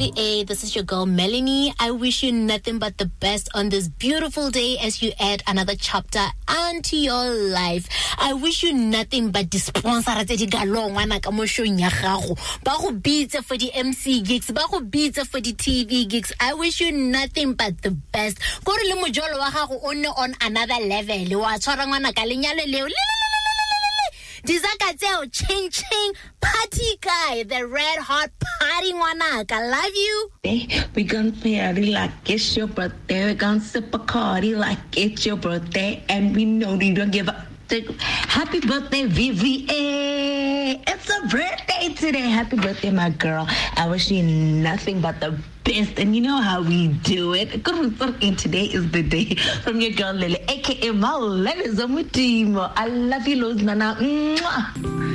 VVA. This is your girl Melanie. I wish you nothing but the best on this beautiful day as you add another chapter onto your life. I wish you nothing but the sponsor tse di galong wana ka mo show nya gago. Ba go bitse for the MC gigs, ba go bitse for the TV gigs. I wish you nothing but the best. Go re le mojolo wa gago o ne on another level. Wa tshwara ngwana ka lenyalo leo. Dizakatseo ching ching party guy, the red hot party wanaka. Love you. We gonna party like it's your birthday. We gonna sip a cardi like it's your birthday, and we know you don't give a happy birthday, VVA. It's a birthday today. Happy birthday, my girl. I wish you nothing but the best, and you know how we do it. And today is the day from your girl Lily, aka my ladies. I love you, Lord Nana.